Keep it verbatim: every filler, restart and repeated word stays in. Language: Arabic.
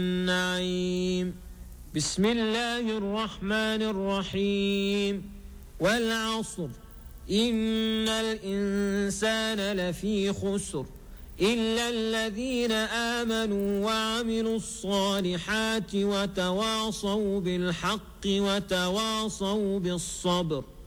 النعيم. بسم الله الرحمن الرحيم. والعصر إن الإنسان لفي خسر إلا الذين آمنوا وعملوا الصالحات وتواصوا بالحق وتواصوا بالصبر.